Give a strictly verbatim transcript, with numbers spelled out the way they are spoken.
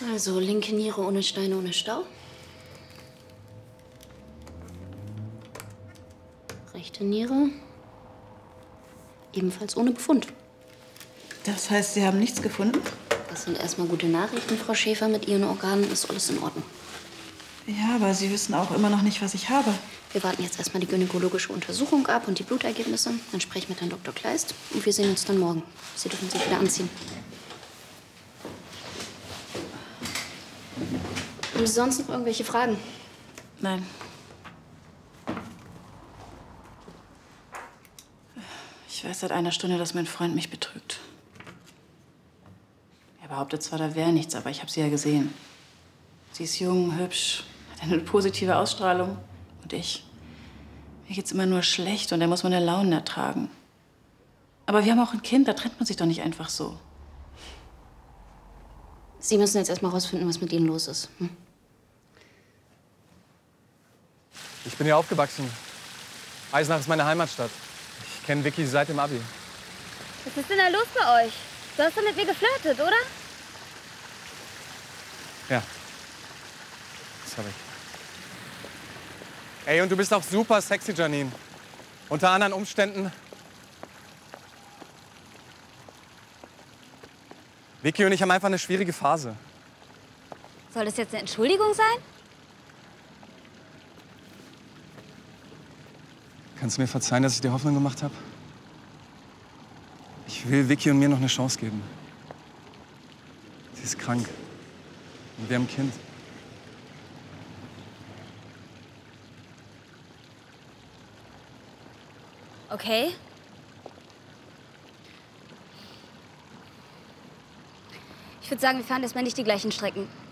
Also linke Niere ohne Steine, ohne Stau. Rechte Niere ebenfalls ohne Befund. Das heißt, Sie haben nichts gefunden? Das sind erstmal gute Nachrichten, Frau Schäfer. Mit Ihren Organen ist alles in Ordnung. Ja, aber Sie wissen auch immer noch nicht, was ich habe. Wir warten jetzt erstmal die gynäkologische Untersuchung ab und die Blutergebnisse. Dann spreche ich mit Herrn Doktor Kleist und wir sehen uns dann morgen. Sie dürfen sich wieder anziehen. Haben Sie sonst noch irgendwelche Fragen? Nein. Ich weiß seit einer Stunde, dass mein Freund mich betrügt. Er behauptet zwar, da wäre nichts, aber ich habe sie ja gesehen. Sie ist jung, hübsch, hat eine positive Ausstrahlung. Und ich? Mir geht's immer nur schlecht und er muss meine Launen ertragen. Aber wir haben auch ein Kind, da trennt man sich doch nicht einfach so. Sie müssen jetzt erst mal rausfinden, was mit Ihnen los ist. Hm? Ich bin hier aufgewachsen. Eisenach ist meine Heimatstadt. Ich kenne Vicky seit dem Abi. Was ist denn da los bei euch? Du hast doch mit mir geflirtet, oder? Ja. Das hab ich. Ey, und du bist auch super sexy, Janine. Unter anderen Umständen. Vicky und ich haben einfach eine schwierige Phase. Soll das jetzt eine Entschuldigung sein? Kannst du mir verzeihen, dass ich dir Hoffnung gemacht habe? Ich will Vicky und mir noch eine Chance geben. Sie ist krank. Und wir haben ein Kind. Okay. Ich würde sagen, wir fahren erstmal nicht die gleichen Strecken.